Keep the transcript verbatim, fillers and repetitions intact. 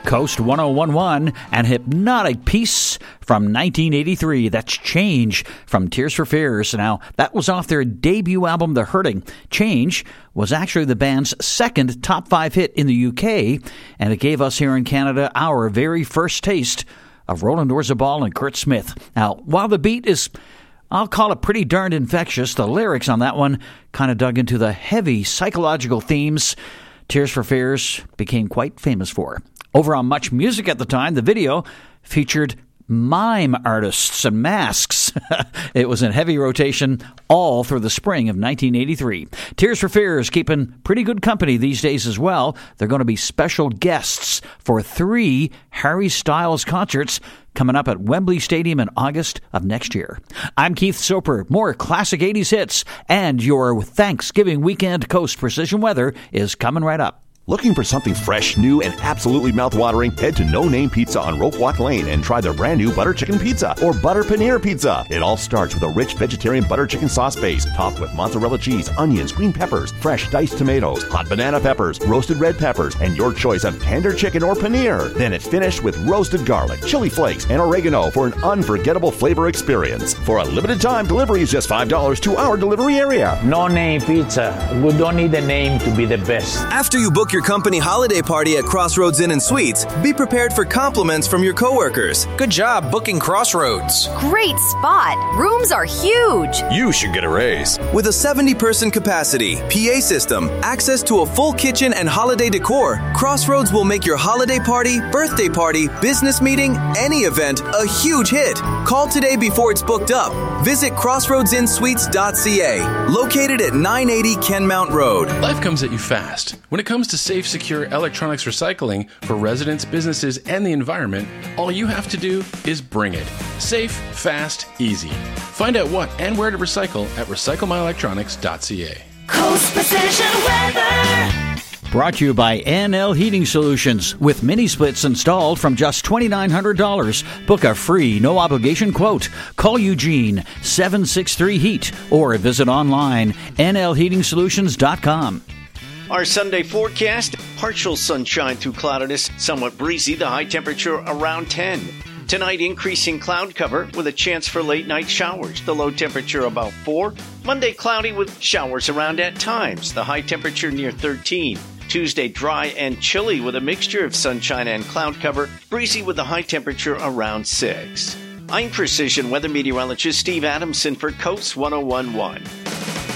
Coast one oh one one, and Hypnotic Piece from nineteen eighty-three. That's Change from Tears for Fears. Now, that was off their debut album, The Hurting. Change was actually the band's second top five hit in the U K, and it gave us here in Canada our very first taste of Roland Orzabal and Kurt Smith. Now, while the beat is, I'll call it pretty darned infectious, the lyrics on that one kind of dug into the heavy psychological themes Tears for Fears became quite famous for. Over on Much Music at the time, the video featured mime artists and masks. It was in heavy rotation all through the spring of nineteen eighty-three. Tears for Fears keeping pretty good company these days as well. They're going to be special guests for three Harry Styles concerts coming up at Wembley Stadium in August of next year. I'm Keith Soper. More classic eighties hits and your Thanksgiving weekend Coast Precision Weather is coming right up. Looking for something fresh, new, and absolutely mouth-watering? Head to No Name Pizza on Rope Walk Lane and try their brand new butter chicken pizza or butter paneer pizza. It all starts with a rich vegetarian butter chicken sauce base topped with mozzarella cheese, onions, green peppers, fresh diced tomatoes, hot banana peppers, roasted red peppers, and your choice of tender chicken or paneer. Then it's finished with roasted garlic, chili flakes, and oregano for an unforgettable flavor experience. For a limited time, delivery is just five dollars to our delivery area. No Name Pizza. We don't need a name to be the best. After you book your company holiday party at Crossroads Inn and Suites, be prepared for compliments from your coworkers. Good job booking Crossroads. Great spot. Rooms are huge. You should get a raise. With a seventy-person capacity, P A system, access to a full kitchen and holiday decor, Crossroads will make your holiday party, birthday party, business meeting, any event a huge hit. Call today before it's booked up. Visit crossroads in suites dot c a, located at nine eighty Kenmount Road. Life comes at you fast. When it comes to safe, secure electronics recycling for residents, businesses, and the environment, all you have to do is bring it. Safe, fast, easy. Find out what and where to recycle at recycle my electronics dot c a. Coast Precision Weather. Brought to you by N L Heating Solutions. With mini splits installed from just two thousand nine hundred dollars. Book a free, no-obligation quote. Call Eugene, seven six three heat, or visit online, N L heating solutions dot com. Our Sunday forecast, partial sunshine through cloudiness, somewhat breezy, the high temperature around ten. Tonight, increasing cloud cover with a chance for late night showers, the low temperature about four. Monday, cloudy with showers around at times, the high temperature near thirteen. Tuesday, dry and chilly with a mixture of sunshine and cloud cover, breezy with a high temperature around six. I'm Precision Weather Meteorologist Steve Adamson for Coast one oh one point one.